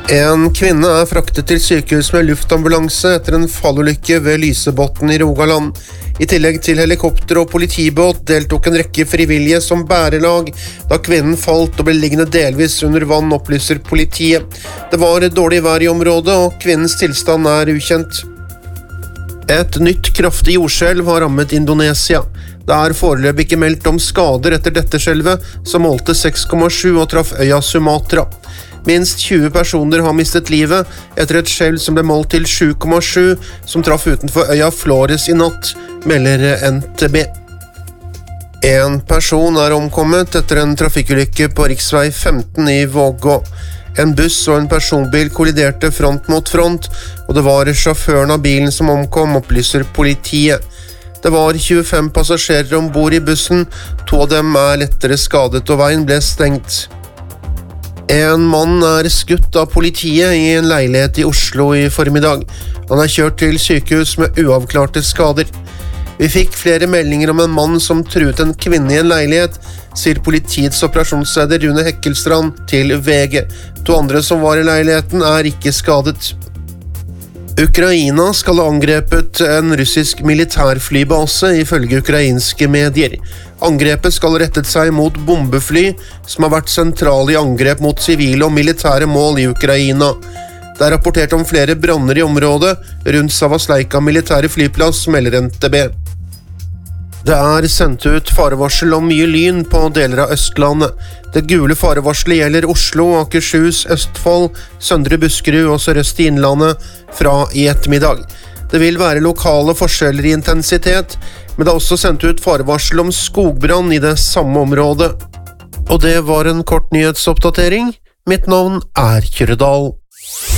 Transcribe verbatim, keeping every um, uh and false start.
En kvinne er fraktet til sykehus med luftambulanse etter en fallulykke ved Lysebotn i Rogaland. I tillegg til helikopter og politibåt deltok en rekke frivillige som bærelag da kvinnen falt og ble liggende delvis under vann, opplyser politiet. Det var dårlig vær i området, og kvinnens tilstand er ukjent. Et nytt kraftig jordskjelv har rammet Indonesia. Det er foreløpig ikke meldt om skader etter dette skjelvet, som målte seks komma sju og traff øya Sumatra. Minst tjue personer har mistet livet etter et skjelv som ble målt til sju komma sju, som traff utenfor øya Flores i natt, melder N T B. En person er omkommet etter en trafikkulykke på riksvei femten i Vågå. En buss og en personbil kolliderte front mot front, og det var sjåføren av bilen som omkom, opplyser politiet. Det var tjuefem passasjerer ombord i bussen, to av dem er lettere skadet og veien ble stengt. En mann er skutt av politiet i en leilighet i Oslo i formiddag. Han er kjørt til sykehus med uavklarte skader. Vi fikk flere meldinger om en mann som truet en kvinne i en leilighet, sier politiets operasjonsleder Rune Hekkelstrand til V G. To andre som var i leiligheten er ikke skadet. Ukraina skal ha angrepet en russisk militærflybase, ifølge ukrainske medier. Angrepet skal ha rettet seg mot bombefly, som har vært sentrale i angrep mot sivile og militære mål i Ukraina. Det er rapportert om flere branner i området rundt Savasleika militære flyplass, melder N T B. Det er sendt ut farevarsel om mye lyn på deler av Østlandet. Det gule farevarselet gjelder Oslo, Akershus, Østfold, Søndre Buskerud og Sørøst i Innlandet fra i ettermiddag. Det vil være lokale forskjeller i intensitet, men det er også sendt ut farevarsel om skogbrann i det samme området. Og det var en kort nyhetsoppdatering. Mitt navn er Kyrre Dahl.